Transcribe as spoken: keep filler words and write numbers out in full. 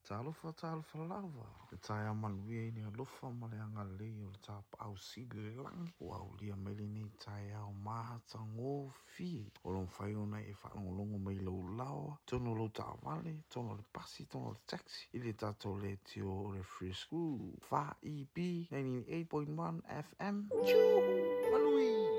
Talofa talofa lava. Le tai amaluia ini alofa ma le angalei o le tapa au sili langi. O au lia mele nei tai au maha tango fi. O lon fai ona e whaangolongo mai lau lawa. Tono lo ta vale, tono le pasi, tono le taxi. Ile tato le tio o le free school. Fa E B ninety-eight point one F M. Tchou! Malui!